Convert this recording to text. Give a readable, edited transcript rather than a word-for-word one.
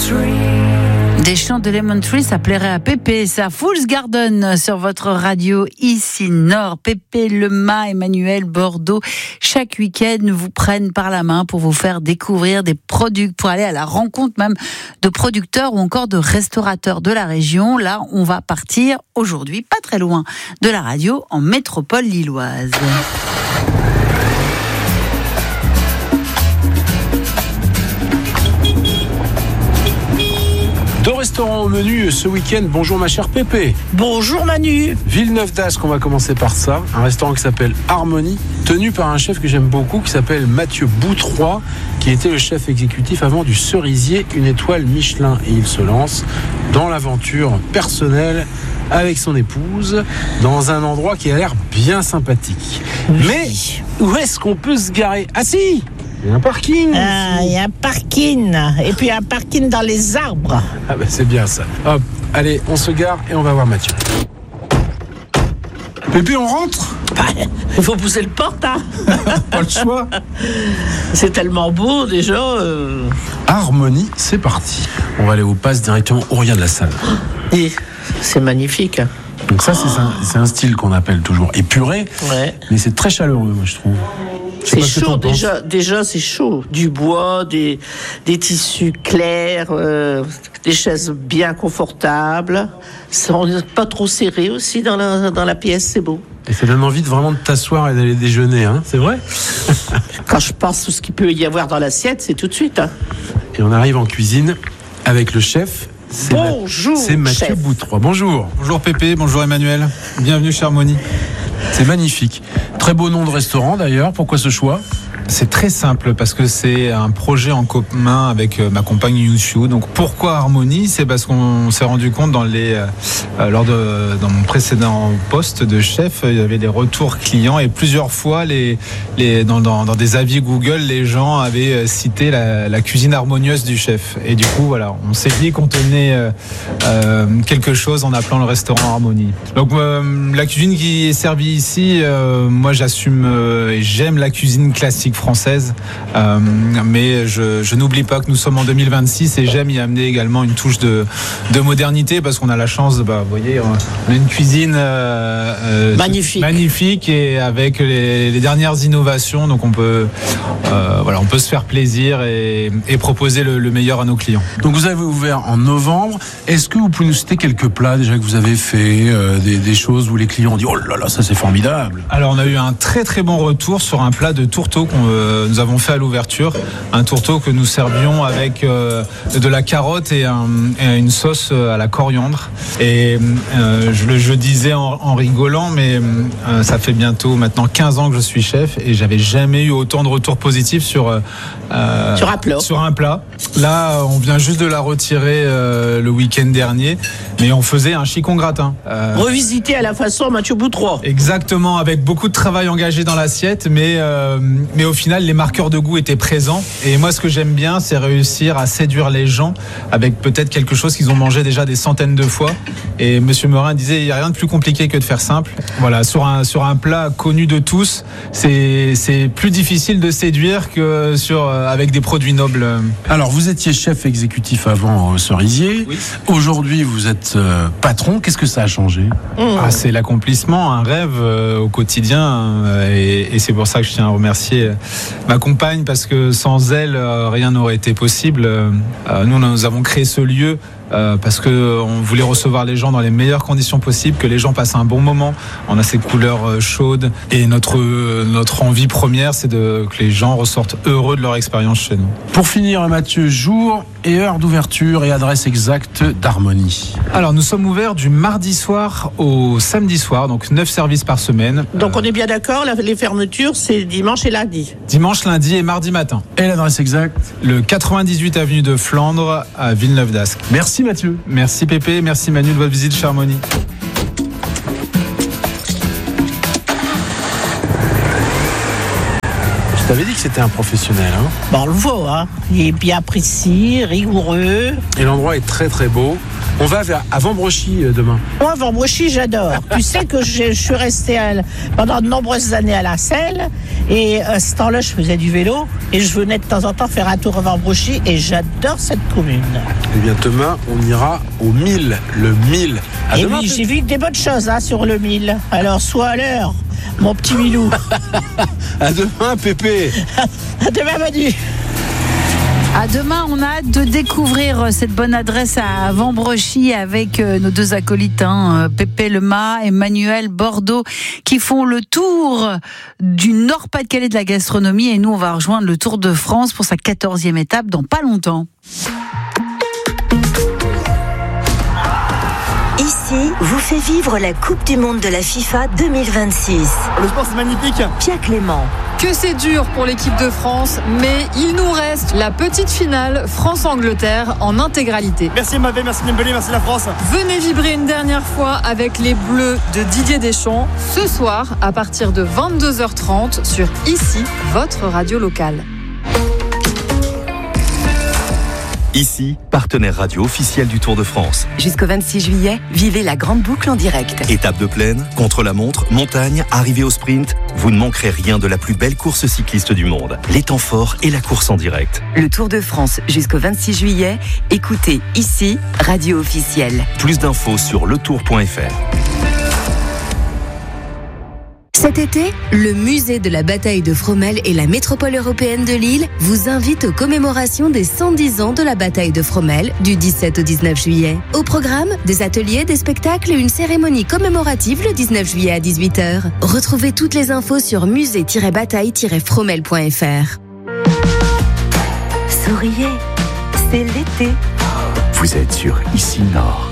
Des chants de Lemon Tree, ça plairait à Pépé, ça. Fool's Garden sur votre radio ici Nord. Pépé, Le Mât, Emmanuel, Bordeaux, chaque week-end vous prennent par la main pour vous faire découvrir des produits, pour aller à la rencontre même de producteurs ou encore de restaurateurs de la région. Là, on va partir aujourd'hui, pas très loin de la radio, en métropole lilloise. Deux restaurants au menu ce week-end. Bonjour ma chère Pépé. Bonjour Manu. Villeneuve d'Ascq, on va commencer par ça. Un restaurant qui s'appelle Harmonie, tenu par un chef que j'aime beaucoup, qui s'appelle Mathieu Boutroy, qui était le chef exécutif avant du Cerisier, une étoile Michelin. Et il se lance dans l'aventure personnelle avec son épouse, dans un endroit qui a l'air bien sympathique. Oui. Mais où est-ce qu'on peut se garer ? Ah si, il y a un parking. Il y a un parking. Et puis un parking dans les arbres. Ah bah c'est bien ça. Hop, allez, on se gare et on va voir Mathieu. Et puis on rentre. Il faut pousser le porte, hein. Pas le choix. C'est tellement beau déjà. Harmonie, c'est parti. On va aller au pass directement au regard de la salle. Et c'est magnifique. Donc ça, c'est un style qu'on appelle toujours épuré. Ouais. Mais c'est très chaleureux, moi, je trouve. C'est chaud déjà c'est chaud. Du bois, des tissus clairs, des chaises bien confortables. Pas trop serré aussi dans la pièce, c'est beau. Et ça donne envie de t'asseoir et d'aller déjeuner, hein, c'est vrai ? Quand je pense tout ce qu'il peut y avoir dans l'assiette, c'est tout de suite. Hein. Et on arrive en cuisine avec le chef. Bonjour, c'est Mathieu chef. Boutroy. Bonjour. Bonjour Pépé, bonjour Emmanuel. Bienvenue chez Harmonie. C'est magnifique. Très beau nom de restaurant d'ailleurs. Pourquoi ce choix ? C'est très simple parce que c'est un projet en commun avec ma compagne Youssou. Donc pourquoi Harmonie ? C'est parce qu'on s'est rendu compte dans mon précédent poste de chef, il y avait des retours clients et plusieurs fois dans des avis Google, les gens avaient cité la cuisine harmonieuse du chef. Et du coup, voilà, on s'est dit qu'on tenait quelque chose en appelant le restaurant Harmonie. Donc la cuisine qui est servie ici, moi j'assume et j'aime la cuisine classique française, mais je n'oublie pas que nous sommes en 2026 et j'aime y amener également une touche de modernité parce qu'on a la chance, vous voyez, on a une cuisine magnifique et avec les dernières innovations, donc on peut se faire plaisir et proposer le meilleur à nos clients. Donc vous avez ouvert en novembre. Est-ce que vous pouvez nous citer quelques plats déjà que vous avez fait, des choses où les clients ont dit oh là là, ça c'est formidable? Alors on a eu un très très bon retour sur un plat de tourteau nous avons fait à l'ouverture, un tourteau que nous servions avec de la carotte et une sauce à la coriandre. Et je disais en rigolant, mais ça fait bientôt maintenant 15 ans que je suis chef et j'avais jamais eu autant de retours positifs sur un plat. Là, on vient juste de la retirer le week-end dernier, mais on faisait un chicon gratin. Revisité à la façon Mathieu Boutroy. Exactement, avec beaucoup de travail engagé dans l'assiette, mais au final, les marqueurs de goût étaient présents. Et moi, ce que j'aime bien, c'est réussir à séduire les gens avec peut-être quelque chose qu'ils ont mangé déjà des centaines de fois. Et Monsieur Morin disait, il n'y a rien de plus compliqué que de faire simple. Voilà, sur un plat connu de tous, c'est plus difficile de séduire que avec des produits nobles. Alors, vous étiez chef exécutif avant au Cerisier. Oui. Aujourd'hui, vous êtes patron. Qu'est-ce que ça a changé ? C'est l'accomplissement, un rêve au quotidien. Et c'est pour ça que je tiens à remercier ma compagne parce que sans elle, rien n'aurait été possible. Nous avons créé ce lieu parce qu'on voulait recevoir les gens dans les meilleures conditions possibles, que les gens passent un bon moment. On a ces couleurs chaudes et notre envie première, c'est que les gens ressortent heureux de leur expérience chez nous. Pour finir, Mathieu, jour et heure d'ouverture et adresse exacte d'Harmonie. Alors, nous sommes ouverts du mardi soir au samedi soir, donc 9 services par semaine. Donc, on est bien d'accord, les fermetures, c'est dimanche et lundi. Dimanche, lundi et mardi matin. Et l'adresse exacte ? Le 98 avenue de Flandre à Villeneuve d'Ascq. Merci Mathieu. Merci Pépé, merci Manu de votre visite chez Harmonie. Je t'avais dit que c'était un professionnel. On le voit, hein. Il est bien précis, rigoureux. Et l'endroit est très très beau. On va à Vambrochy demain. Moi, Vambrochy, j'adore. Tu sais que je suis restée pendant de nombreuses années à La Selle. Et à ce temps-là, je faisais du vélo. Et je venais de temps en temps faire un tour à Vambrochy. Et j'adore cette commune. Eh bien, demain, on ira au 1000. Le 1000. À et demain, oui, j'ai vu des bonnes choses sur le 1000. Alors, sois à l'heure, mon petit Milou. À demain, Pépé. À demain, Manu. À demain, on a hâte de découvrir cette bonne adresse à Vambrochy avec nos deux acolytes, Pépé Lema et Emmanuel Bordeaux, qui font le tour du Nord-Pas-de-Calais de la gastronomie. Et nous, on va rejoindre le Tour de France pour sa 14e étape dans pas longtemps. Ici, vous fait vivre la Coupe du Monde de la FIFA 2026. Le sport, c'est magnifique. Pierre Clément. Que c'est dur pour l'équipe de France, mais il nous reste la petite finale France-Angleterre en intégralité. Merci Mbappé, merci Dembélé, merci la France. Venez vibrer une dernière fois avec les Bleus de Didier Deschamps ce soir à partir de 22h30 sur Ici, votre radio locale. Ici, partenaire radio officiel du Tour de France. Jusqu'au 26 juillet, vivez la grande boucle en direct. Étape de plaine, contre-la-montre, montagne, arrivée au sprint, vous ne manquerez rien de la plus belle course cycliste du monde. Les temps forts et la course en direct. Le Tour de France jusqu'au 26 juillet, écoutez Ici, radio officielle. Plus d'infos sur letour.fr. Cet été, le musée de la bataille de Fromelles et la métropole européenne de Lille vous invitent aux commémorations des 110 ans de la bataille de Fromelles du 17 au 19 juillet. Au programme, des ateliers, des spectacles et une cérémonie commémorative le 19 juillet à 18h. Retrouvez toutes les infos sur musée-bataille-fromelles.fr. Souriez, c'est l'été. Vous êtes sur Ici Nord.